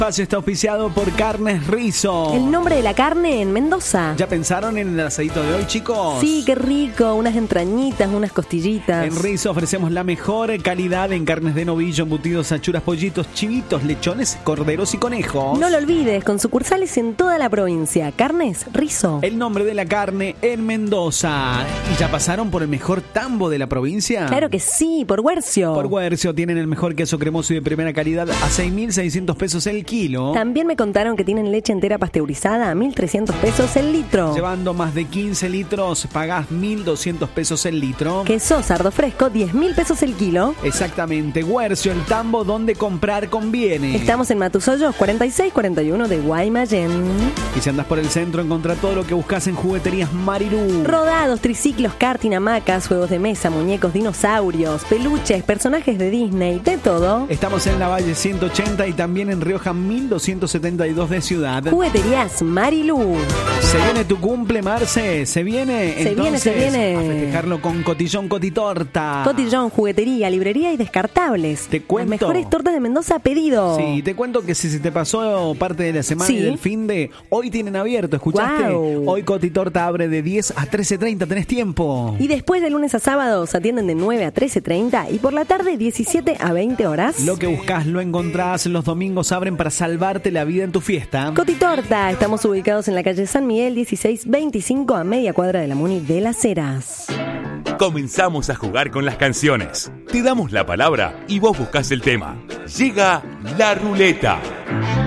espacio está auspiciado por Carnes Rizo. El nombre de la carne en Mendoza. ¿Ya pensaron en el asadito de hoy, chicos? Sí, qué rico. Unas entrañitas, unas costillitas. En Rizo ofrecemos la mejor calidad en carnes de novillo, embutidos, achuras, pollitos, chivitos, lechones, corderos y conejos. No lo olvides, con sucursales en toda la provincia. Carnes Rizo. El nombre de la carne en Mendoza. ¿Y ya pasaron por el mejor tambo de la provincia? Claro que sí, por Huercio. Por Huercio tienen el mejor queso cremoso y de primera calidad a 6.600 pesos el kilo. También me contaron que tienen leche entera pasteurizada a 1.300 pesos el litro. Llevando más de 15 litros, pagás 1.200 pesos el litro. Queso sardo fresco, 10.000 pesos el kilo. Exactamente, Huercio, el tambo donde comprar conviene. Estamos en Matusoyos 4641 de Guaymallén. Y si andás por el centro, encontrá todo lo que buscas en Jugueterías Marilú. Rodados, triciclos, karting, hamacas, juegos de mesa, muñecos, dinosaurios, peluches, personajes de Disney, de todo. Estamos en la Valle 180 y también en Rioja 1272 de Ciudad. Jugueterías Marilú. Se viene tu cumple, Marce. Se viene. Se viene. A festejarlo con Cotillón Cotitorta. Cotillón, juguetería, librería y descartables. Te cuento. Las mejores tortas de Mendoza a pedido. Sí, te cuento que si se te pasó parte de la semana y del fin de hoy tienen abierto, ¿escuchaste? Wow. Hoy Cotitorta abre de 10 a 13:30, tenés tiempo. Y después de lunes a sábados atienden de 9 a 13:30 y por la tarde 17 a 20 horas. Lo que buscas lo encontrás. Los domingos abren para salvarte la vida en tu fiesta. Cotitorta, estamos ubicados en la calle San Miguel 1625 a media cuadra de la Muni de Las Heras. Comenzamos a jugar con las canciones. Te damos la palabra y vos buscás el tema. Llega la ruleta.